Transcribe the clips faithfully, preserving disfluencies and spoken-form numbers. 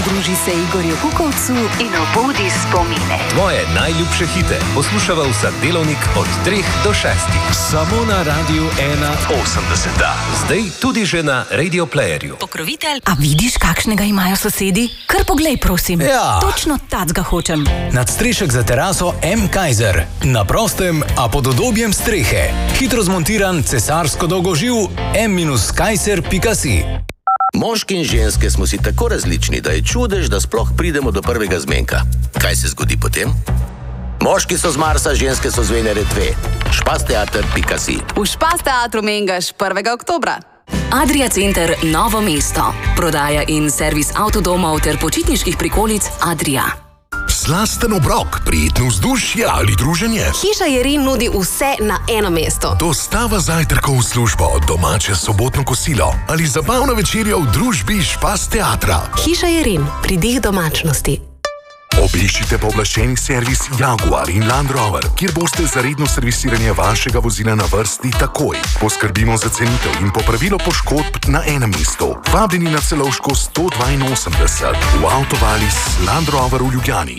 pridruži se Igorju Kukovcu in obudi spomine. Tvoje najljubše hite poslušava vsak delovnik od treh do šestih. Samo na Radiu ena osemdeset. Zdaj tudi že na Radio Playerju. Pokrovitelj. A vidiš, kakšnega imajo sosedi? Kar poglej, prosim. Ja. Točno tacga hočem. Nadstrešek za teraso M. Kaiser. Na prostem, a pod udobjem strehe. Hitro zmontiran, cesarsko dolgoživ M Kaiser pika si. Moški in ženske smo si tako različni, da je čudež, da sploh pridemo do prvega zmenka. Kaj se zgodi potem? Moški so z Marsa, ženske so z Venere dve. špasteater pika si. V Špasteatru mengaš prvega oktobra. Adria Center Novo mesto. Prodaja in servis avtodomov ter počitniških prikolic Adria. Slasten obrok, prijetno vzdušje ali druženje. Hiša Jerin nudi vse na eno mesto. Dostava zajtrkov v službo, domače sobotno kosilo ali zabavna večerja v družbi Špasteatra. Hiša Jerin, pridih domačnosti. Obiščite pooblaščeni servis Jaguar in Land Rover, kjer boste za redno servisiranje vašega vozila na vrsti takoj. Poskrbimo za cenitev in popravilo poškodb na enem mestu. Vabljeni na Celovško sto dvainosemdeset v Avtovalis Land Rover v Ljubljani.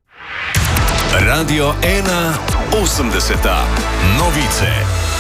Radio ena osemdeset. Novice.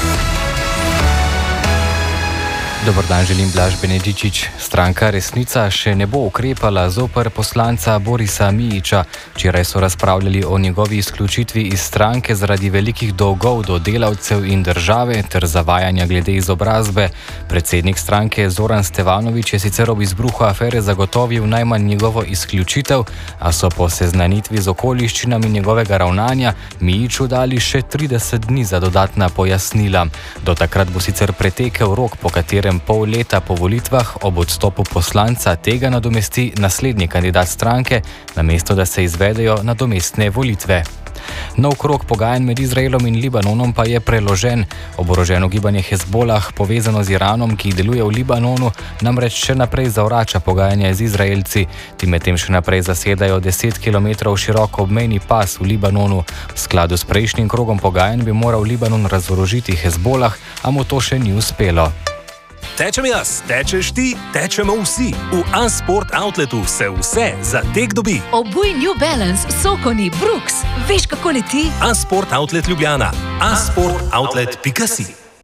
Dobar dan, želim Blaž Benedičič. Stranka Resnica še ne bo ukrepala zoper poslanca Borisa Mijića. Včeraj so razpravljali o njegovi izključitvi iz stranke zaradi velikih dolgov do delavcev in države ter zavajanja glede izobrazbe. Predsednik stranke Zoran Stevanović je sicer ob izbruhu afere zagotovil najmanj njegovo izključitev, a so po seznanitvi z okoliščinami njegovega ravnanja Mijiću dali še trideset dni za dodatna pojasnila. Do takrat bo sicer pretekel rok, po katerem pol leta po volitvah ob odstopu poslanca tega nadomesti naslednji kandidat stranke, namesto da se izvedejo nadomestne volitve. Nov krog pogajanj med Izraelom in Libanonom pa je preložen. Oboroženo gibanje Hezbolah, povezano z Iranom, ki deluje v Libanonu, namreč še naprej zavrača pogajanja z Izraelci. Ti medtem še naprej zasedajo deset kilometrov širok obmejni pas v Libanonu. V skladu s prejšnjim krogom pogajanj bi moral Libanon razorožiti Hezbolah, a mu to še ni uspelo. Tečem jaz, tečeš ti, tečemo vsi. V Unsport Outletu se vse za tek dobi. Obuj New Balance, Sokoni, Brooks. Veš, kako leti? Unsport Outlet Ljubljana. unsport outlet pika si.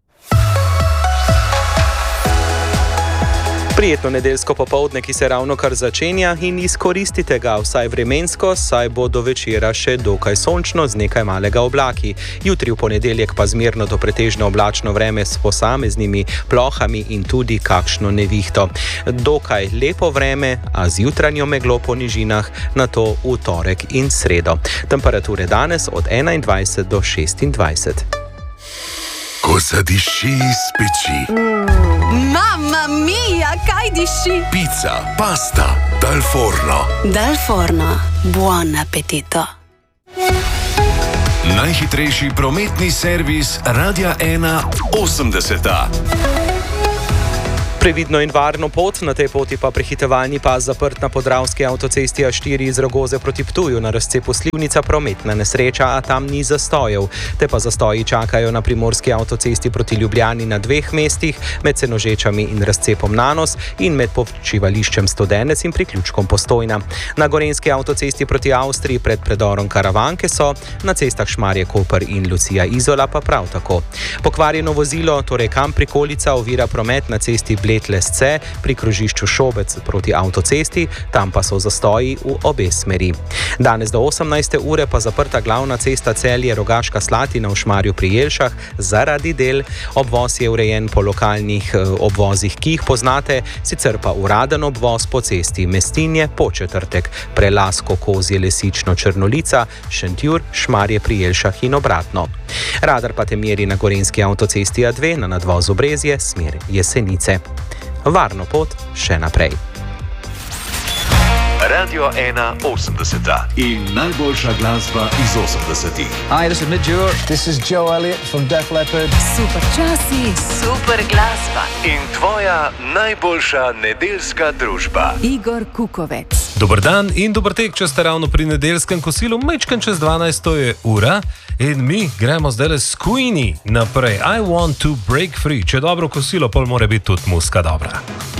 Prijetno nedeljsko popoldne, ki se ravno kar začenja, in izkoristite ga vsaj vremensko, saj bo do večera še dokaj sončno z nekaj malega oblaki. Jutri v ponedeljek pa zmerno do pretežno oblačno vreme s posameznimi plohami in tudi kakšno nevihto. Dokaj lepo vreme, a z jutranjo meglo po nižinah, nato v torek in sredo. Temperature danes od enaindvajset do šestindvajset. Ko zadiši iz peči. Mamma mia, kaj diši? Pizza, pasta, dal forno. Dal forno, buon appetito. Najhitrejši prometni servis Radia ena osemdeset. Previdno in varno pot, na tej poti pa prehitevalni pas zaprt na podravski avtocesti A štiri iz Rogoze proti Ptuju, na razcepu Slivnica prometna nesreča, a tam ni zastojev. Te pa zastoji čakajo na primorski avtocesti proti Ljubljani na dveh mestih, med Senožečami in razcepom Nanos in med počivališčem Studenec in priključkom Postojna. Na gorenjski avtocesti proti Avstriji pred predorom Karavanke so, na cestah Šmarje-Koper in Lucija Izola pa prav tako. Pokvarjeno vozilo, torej kam prikolica, ovira promet na cesti Bled Lesce pri krožišču Šobec proti avtocesti, tam pa so zastoji v obe smeri. Danes do osemnajste ure pa zaprta glavna cesta Celje-Rogaška Slatina v Šmarju pri Jelšah zaradi del. Obvoz je urejen po lokalnih eh, obvozih, ki jih poznate, sicer pa uraden obvoz po cesti Mestinje, Početrtek, Prelasko, Kozje, Lesično, Črnolica, Šentjur, Šmarje pri Jelšah in obratno. Radar pa te meri na gorenjski avtocesti A dve na nadvozu Brezje, smer Jesenice. Varno pot še naprej. Radio ena osemdeset in najboljša glasba iz osemdesetih. Hi, this is Midjour. This is Joe Elliott from Def Leppard. Super časi, super glasba. In tvoja najboljša nedeljska družba. Igor Kukovec. Dober dan in dober tek, če ste ravno pri nedeljskem kosilu, majčkan čez dvanajsto je ura in mi gremo zdaj s Queenie naprej. I want to break free. Če dobro kosilo, pol mora biti tudi muska dobra.